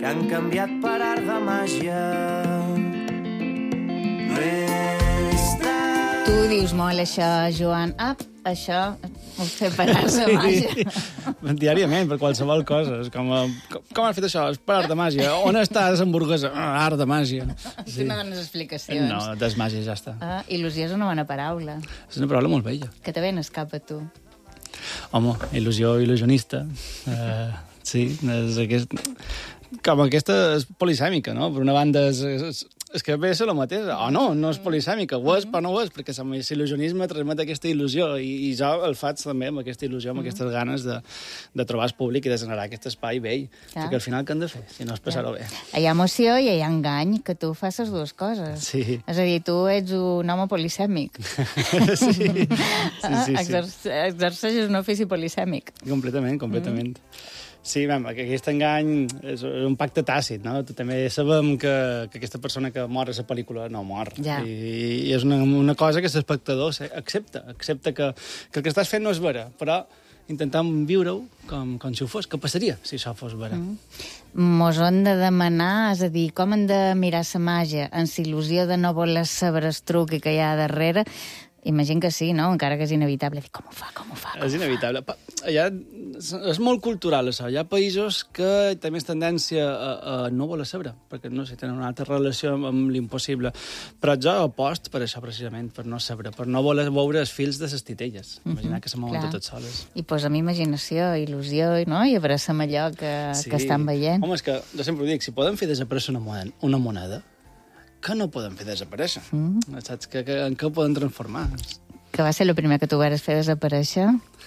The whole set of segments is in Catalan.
que han canviat per art de màgia. Més tard... Tu dius molt això, Joan. Això ho fer per art de màgia. Diàriament, per qualsevol cosa. És com has fet això? És per art de màgia. On està l'hamburguesa? Art de màgia. Tu no dones explicacions. No, desmàgia, ja està. Il·lusió és una bona paraula. És una paraula molt bella. Que te ven escapa a tu. Home, il·lusió, il·lusionista. Sí, és aquest... Com aquesta és polisèmica, no? Per una banda és que ve a ser el mateix. O no és polisèmica. Ho és, però no ho és, perquè l'il·lusionisme transmet aquesta il·lusió i jo el faig també amb aquesta il·lusió, amb aquestes ganes de trobar el públic i de generar aquest espai vell. Perquè al final què hem de fer, si no és passar-ho bé? Hi ha emoció i hi ha engany, que tu fas les dues coses. Sí. És a dir, tu ets un home polisèmic. Sí. Exerceixes un ofici polisèmic. Completament. Sí, aquest engany és un pacte tàcit, no? També sabem que aquesta persona que mor a la pel·lícula no mor. Ja. I és una cosa que l'espectador accepta que el que estàs fent no és vera, però intentam viure-ho com si ho fos. Què passaria si això fos vera? Mos hem de demanar, és a dir, com hem de mirar la màgia en la il·lusió de no voler saber el truc que hi ha darrere. Imagino que sí, no? Encara que és inevitable. Com ho fa? És inevitable. És molt cultural, això. Hi ha països que tenen més tendència a no voler saber, perquè, no sé, tenen una altra relació amb l'impossible. Però jo aposto per això, precisament, per no saber, per no voler veure els fils de les titelles. Imaginar que se mouen totes soles. I posa'm imaginació, il·lusió, no? I abracem allò que estan veient. Home, és que jo sempre ho dic, si podem fer desaparèixer una moneda, que no podem fer desaparèixer? Saps? En què ho podem transformar? Que va ser el primer que tu vas fer desaparèixer?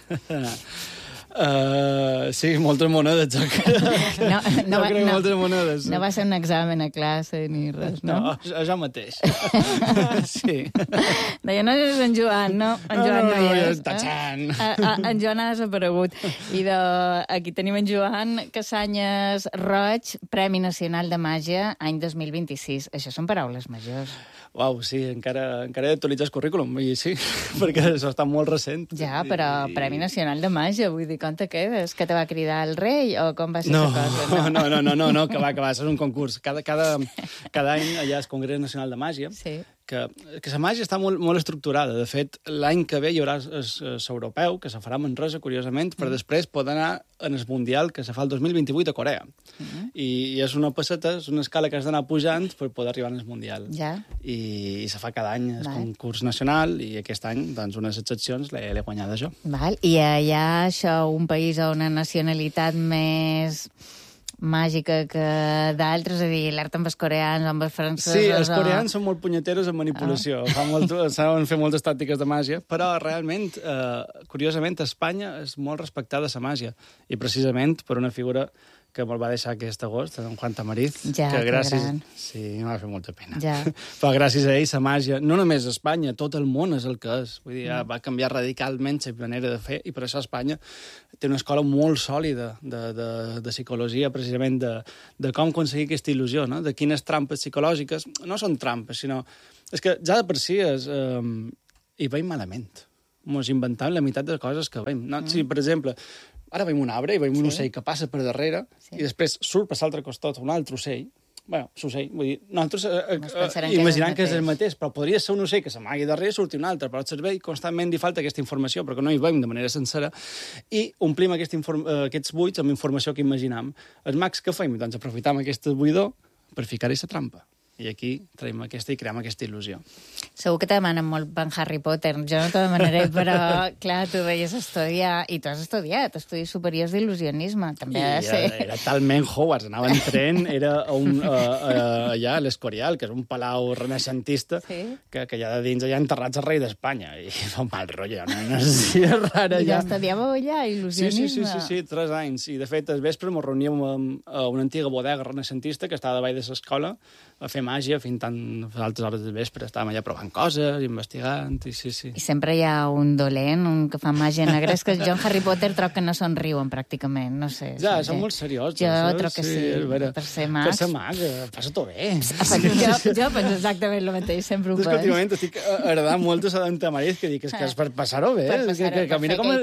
Sí, moltes monedes, jo crec. Moltes monedes. No va ser un examen a classe ni res, no? No, jo mateix. Sí. Deia, no és en Joan, no? En Joan no hi és. En Joan ha desaparegut. I aquí tenim en Joan Casanyes Roig, Premi Nacional de Màgia, any 2026. Això són paraules majors. Uau, sí, encara he d'actualitzar el currículum, i sí, perquè això està molt recent. Ja, però Premi Nacional de Màgia, vull dir, com te quedes? Que te va cridar el rei o com va ser la cosa? No, que va, això és un concurs. Cada any allà al Congrés Nacional de Màgia, que la màgia està molt estructurada. De fet, l'any que ve hi haurà l'europeu, que se farà a Manresa, curiosament, però després pot anar en el Mundial, que se fa el 2028 a Corea. I és una passeta, és una escala que has d'anar pujant per poder arribar al Mundial. Ja. I se fa cada any el concurs nacional, i aquest any, doncs, unes excepcions l'he guanyada jo. Val. I hi ha això, un país o una nacionalitat més màgica que d'altres, és a dir, l'art amb els coreans, amb els francesos... Sí, els coreans són molt punyeteros en manipulació, saben fer moltes tàctiques de màgia, però realment, curiosament, a Espanya és molt respectada la màgia, i precisament per una figura que me'l va deixar aquest agost, en Juan Tamariz, que gràcies... Sí, m'ha fet molta pena. Ja. Però gràcies a ell, la màgia, no només a Espanya, tot el món és el que és. Vull dir, va canviar radicalment la manera de fer, i per això Espanya té una escola molt sòlida de psicologia, precisament de com aconseguir aquesta il·lusió, no? De quines trampes psicològiques... No són trampes, sinó... És que ja de per si hi veiem malament. Ens inventem la meitat de coses que veiem. No? Si, per exemple... Ara veiem un arbre i veiem un ocell que passa per darrere i després surt per l'altre costat un altre ocell. Bé, l'ocell, vull dir, nosaltres imaginant que és el mateix, però podria ser un ocell que s'amagui darrere i surti un altre, però al cervell constantment li falta aquesta informació, perquè no hi veiem de manera sencera, i omplim aquests buits amb informació que imaginam. Els mags què fem? Doncs aprofitam aquest buidor per ficar-hi la trampa. I aquí traiem aquesta i creem aquesta il·lusió. Segur que te demanen molt per Harry Potter. Jo no te demanaré, però, clar, tu veies estudiar, i tu has estudiat estudis superiors d'il·lusionisme, també ha de ser. Era talment Hogwarts, anava en tren, era allà a l'Escorial, que és un palau renaixentista, que allà de dins hi ha enterrats el rei d'Espanya, i fa un mal rotllo, no sé, és rara. I ja estudiàveu allà, il·lusionisme? Sí, 3 anys, i de fet, al vespre ens reuníem a una antiga bodega renaixentista que estava davall de l'escola, a fer màgia fins a altes hores del vespre, estàvem allà provant. provant coses, investigant, i sí. I sempre hi ha un dolent, un que fa màgia negra. És que jo en Harry Potter troc que no són riuen, pràcticament, no sé. Ja, són molt seriosos. Jo troc que sí, per ser mags. Per ser mag, passa-t'ho bé. Jo penso exactament el mateix, sempre ho penso. Últimament estic agradant molt a Sant Tamariz, que dic, és que és per passar-ho bé. Que mira com...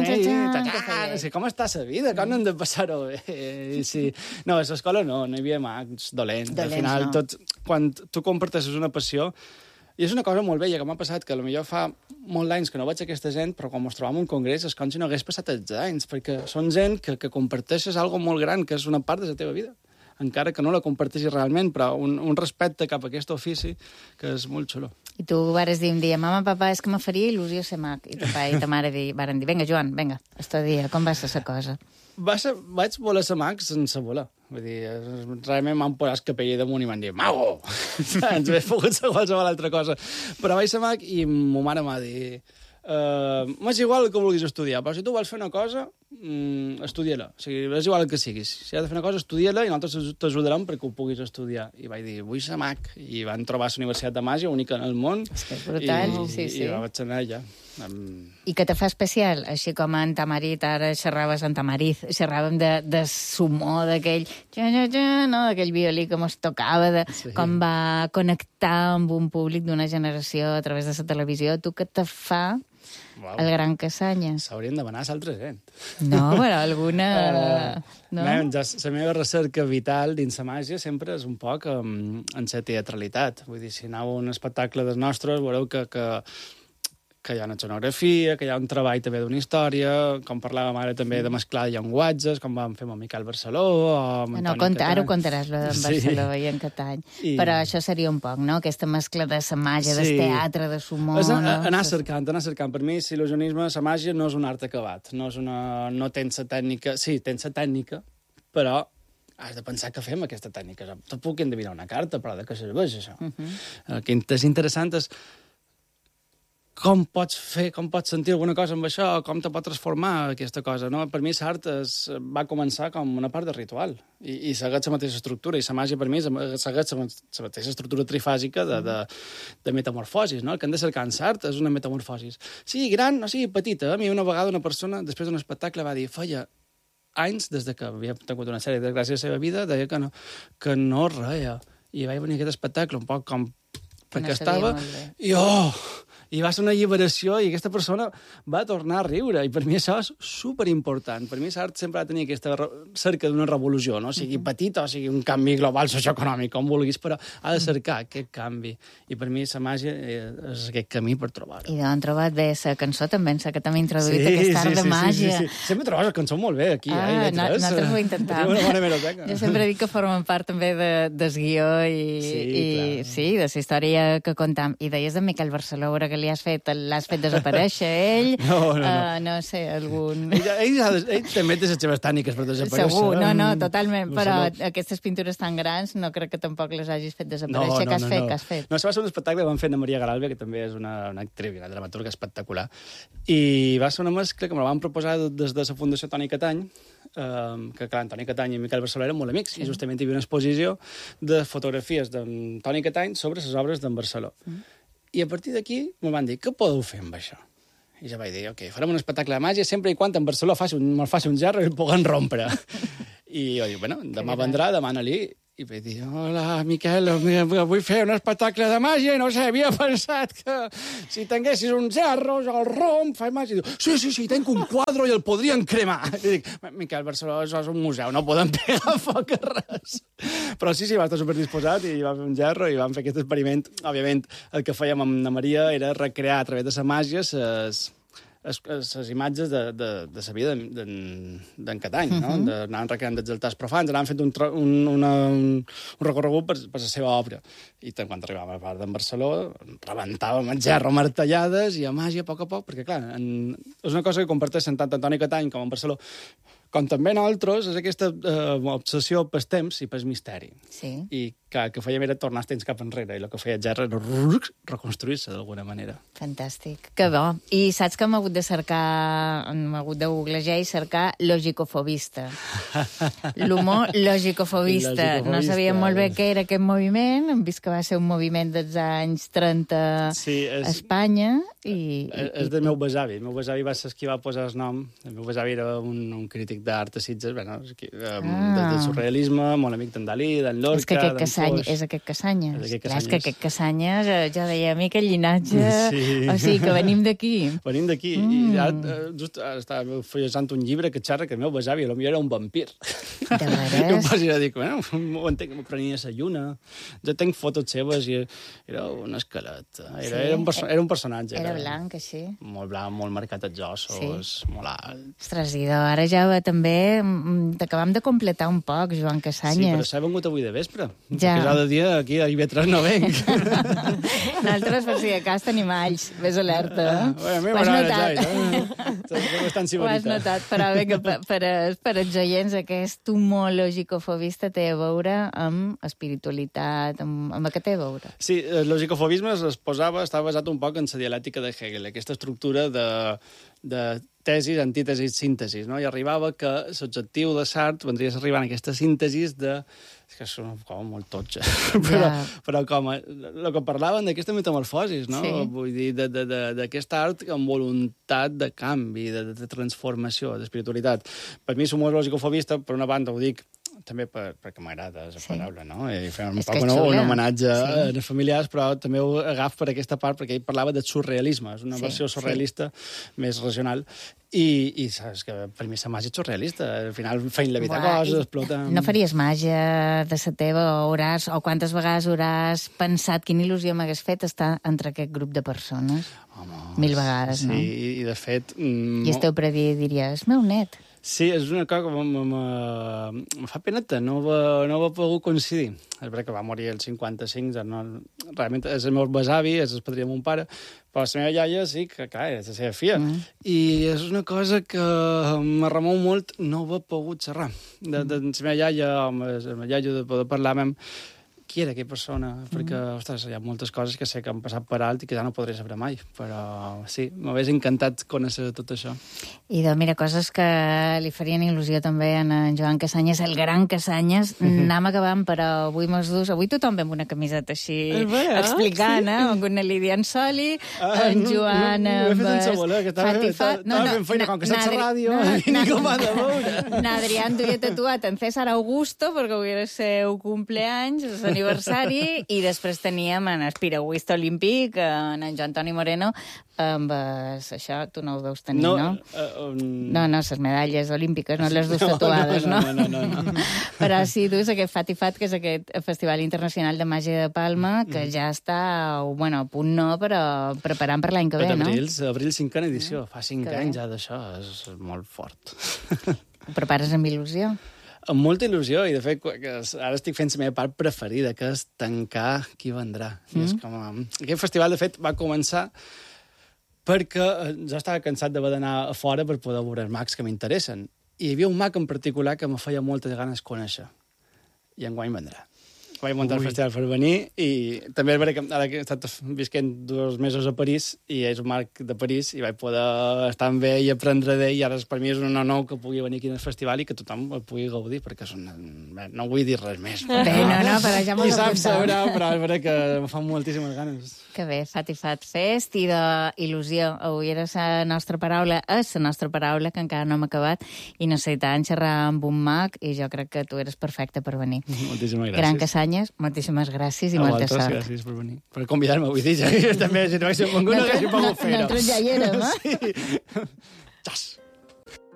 Com està la vida, com hem de passar-ho bé. Sí. No, a l'escola no hi havia mags dolents. Al final, quan tu comparteixes una passió, i és una cosa molt bella que m'ha passat, que potser fa molts anys que no veig aquesta gent, però quan ens trobàvem en un congrés és com si no hagués passat els anys, perquè són gent que comparteixes algo molt gran, que és una part de la teva vida, encara que no la comparteixis realment, però un respecte cap a aquest ofici que és molt xulo. I tu vares dir un dia, mama, papa, és que me faria il·lusió ser mag. I tu papa i ta mare varen dir, vinga, Joan, vinga, estudia, com va ser la cosa? Vaig voler ser mag sense voler. Vull dir, realment m'han posat el capell damunt i m'han dit, mago! Ens hauria pogut ser qualsevol altra cosa. Però vaig ser mag i ma mare m'ha dit, m'és igual que vulguis estudiar, però si tu vols fer una cosa, estudia-la. O sigui, és igual que siguis. Si has de fer una cosa, estudia-la i nosaltres t'ajudarem perquè ho puguis estudiar. I vaig dir, vull ser mag. I van trobar la Universitat de Màgia, única en el món. És que és brutal, sí. I vaig anar allà. I què te fa especial? Així com en Tamarit, ara xerraves en Tamariz, xerràvem de sumó, d'aquell no? D'aquell violí que mos tocava, com va connectar amb un públic d'una generació a través de la televisió. Tu què te fa el Gran Casanyes? S'haurien de demanar a altra gent. No, però alguna... no? La meva recerca vital dins la màgia sempre és un poc en la teatralitat. Vull dir, si aneu a un espectacle dels nostres, veureu que hi ha una escenografia, que hi ha un treball també d'una història, com parlàvem ara també de mesclar llenguatges, com vam fer amb Miquel Barceló o amb Antoni Catany. Ara ho contaràs, lo d'en Barceló i en Catany. Però això seria un poc, no?, aquesta mescla de la màgia, del teatre, de sumó... Anar cercant. Per mi, l'il·lusionisme, la màgia, no és un art acabat. No tens la tècnica... Sí, tens la tècnica, però has de pensar què fem amb aquesta tècnica. Te puc endevinar una carta, però de què serveix, això? El que és interessant és com pots sentir alguna cosa amb això, com te pot transformar aquesta cosa, no? Per mi l'art va començar com una part de ritual i segueix la mateixa estructura, i la màgia per mi segueix la mateixa estructura trifàsica de metamorfosis, no? El que hem de cercar en l'art és una metamorfosis. Sigui gran o sigui petita. A mi una vegada una persona, després d'un espectacle, va dir, feia anys, des que havia tingut una sèrie de desgràcies a la seva vida, deia que no reia. I vaig venir a aquest espectacle un poc com perquè estava... I va ser una alliberació i aquesta persona va tornar a riure. I per mi això és superimportant. Per mi l'art sempre ha de tenir aquesta cerca d'una revolució, no? Sigui petita o sigui un canvi global socioeconòmic, com vulguis, però ha de cercar aquest canvi. I per mi la màgia és aquest camí per trobar-ho. I d'on trobat bé la cançó també, que també ha introduït aquest art de màgia. Sí. Sempre trobes la cançó molt bé aquí. Nosaltres ho intentàvem. Jo sempre dic que formen part també del guió i de la història que contam. I deies de Miquel Barceló, que l'has fet desaparèixer, ell? No. No sé, algun... Ell també té les seves tècniques per desaparèixer. Segur, no, totalment, però aquestes pintures tan grans no crec que tampoc les hagis fet desaparèixer. Què has fet? No, va ser un espectacle que vam fer amb Maria Garalbia, que també és una actriu i una dramaturga espectacular, i va ser una mescla que me la van proposar des de la Fundació Toni Catany, que clar, Toni Catany i Miquel Barceló eren molt amics, i justament hi havia una exposició de fotografies d'en Toni Catany sobre les obres d'en Barceló. I a partir d'aquí me van dir, què podeu fer amb això? I jo vaig dir, ok, farem un espectacle de màgia sempre i quan en Barceló me'l faci un gerro i el puguem rompre. I jo dic, bueno, demà vendrà, demana-li. I vaig dir, hola, Miquel, vull fer un espectacle de màgia i no sé, havia pensat que si tinguessis un gerro, jo el romp, faig màgia. I diu, sí, tenc un quadre i el podrien cremar. I dic, Miquel, Barcelona, això és un museu, no podem pegar foc a res. Però sí, va estar superdisposat i va fer un gerro i vam fer aquest experiment. Òbviament, el que fèiem amb la Maria era recrear a través de la màgia les imatges de la vida d'en Catany, no? Anàvem recreant dels altars profans, anàvem fent un recorregut per la seva obra. I quan arribàvem a la part d'en Barceló, rebentàvem el gerro martellades i a màgia a poc, perquè clar, és una cosa que comparteixen tant Antoni Catany com en Barceló, com també nosaltres, és aquesta obsessió pel temps i pel misteri. Sí. I que fèiem era tornar els temps cap enrere, i el que feia ja era reconstruir-se d'alguna manera. Fantàstic. Que bo. I saps que hem hagut de cercar, hem hagut de googlejar i cercar logicofobista. L'humor logicofobista. No sabíem molt bé què era aquest moviment, hem vist que va ser un moviment dels anys 30 a Espanya. És del meu besavi. El meu besavi va ser qui va posar el nom. El meu besavi era un crític d'art a Sitges, del surrealisme, molt amic d'en Dalí, d'en Lorca, d'en Foix. És aquest Casanyes. És que aquest Casanyes, ja deia a mi, aquest llinatge... Sí. O sigui, que venim d'aquí. Venim d'aquí. I ara, just estava fullejant un llibre que xerra que el meu besavi potser era un vampir. De veres? I em posa a dir, bueno, ho entenc, que m'ho prenia la lluna. Jo tenc fotos seves i era un esquelet. Era un personatge. Era blanc, així. Molt blanc, molt marcat els ossos, molt alt. Ostres, i ara ja també t'acabam de completar un poc, Joan Casanyes. Sí, però s'ha vengut avui de vespre. Ja. Perquè cada dia aquí a IB3 no venc. Nosaltres, per si de cas, tenim alls. Ves alerta. Ho has notat. Ho has notat, però bé que per als oients aquest humor logicofobista té a veure amb espiritualitat, amb què té a veure? Sí, el logicofobisme estava basat un poc en la dialèctica de Hegel, aquesta estructura de tesis, antítesis, síntesis, no? I arribava que l'objectiu de Sartre vendria a arribar a aquesta síntesis de... És que són com molt totxa. Però com el que parlaven d'aquesta metamorfosis, no? Sí. Vull dir, d'aquest art amb voluntat de canvi, de transformació, d'espiritualitat. Per mi, l'humor logicofobista, per una banda, ho dic també perquè m'agrada la paraula, no? I fer un poc un homenatge a les familiars, però també ho agaf per aquesta part, perquè ell parlava de surrealisme, és una versió surrealista més regional, i saps que per mi la màgia és surrealista, al final feien levitar coses, exploten... No faries màgia de la teva, o quantes vegades hauràs pensat quina il·lusió m'hagués fet estar entre aquest grup de persones? Home, 1000 vegades, no? Sí, i de fet... I esteu per dir, diries, meu net... Sí, és una cosa que me fa peneta, no va pogut coincidir. És veritat que va morir el 55, realment és el meu besavi, és el padrí de mon pare, però la meva iaia sí que, clar, és la seva filla. I és una cosa que me remou molt no haver pogut xerrar. De la meva iaia, amb la meva iaia, de poder parlar amb qui era aquella persona, perquè, ostres, hi ha moltes coses que sé que han passat per alt i que ja no podré saber mai, però sí, m'hagués encantat conèixer tot això. I mira, coses que li farien il·lusió també a en Joan Casanyes, el gran Casanyes, anem acabant, però avui mos dus, avui tothom ve amb una camiseta així explicant, amb una Lídia Ansoli, en Joan amb Fatifat... Estava fent feina, com que saps la ràdio, ningú m'ha de veure. N'Adrián duia tatuat en César Augusto, perquè avui era el seu cumpleaños, aniversari, i després teníem en el piragüista olímpic, en Joan Toni Moreno, amb això, tu no ho deus tenir, no? No, les medalles olímpiques, no les dus tatuades, no? No. Però sí, dus aquest Fatifat, que és aquest Festival Internacional de Màgia de Palma, que ja està, bueno, a punt no, però preparant per l'any que ve, no? Abril 5a edició, fa 5 anys ja d'això, és molt fort. Ho prepares amb il·lusió? Amb molta il·lusió, i de fet ara estic fent la meva part preferida, que és tancar qui vendrà. És com... Aquest festival, de fet, va començar perquè jo estava cansat d'haver d'anar a fora per poder veure els mags que m'interessen. I hi havia un mag en particular que me feia moltes ganes conèixer. I enguany vendrà. Vaig muntar el festival per venir, i també és veritat que ara he estat visquent 2 mesos a París, i és un marc de París, i vaig poder estar amb ell i aprendre d'ell, i ara per mi és un honor que pugui venir aquí al festival i que tothom el pugui gaudir, perquè no vull dir res més. Bé, no, però ja m'ho he apuntat. Però és veritat que em fan moltíssimes ganes. Que bé, Fatifat Fest i d'il·lusió. Avui era la nostra paraula, que encara no hem acabat, i necessitàvem xerrar amb un mag, i jo crec que tu eres perfecte per venir. Moltíssimes gràcies. Gran Casanyes, moltíssimes gràcies i molta sort. Gràcies per venir. Per convidar-me, vull dir, també, si no haguéssim vengut, no haguéssim pogut fer-ho. Nosaltres ja hi érem, eh? Sí. Xas!